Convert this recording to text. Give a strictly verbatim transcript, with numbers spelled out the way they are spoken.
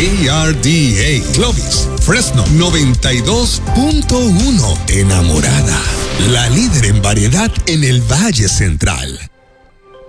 A R D A, Clovis, Fresno, noventa y dos punto uno. Enamorada, la líder en variedad en el Valle Central.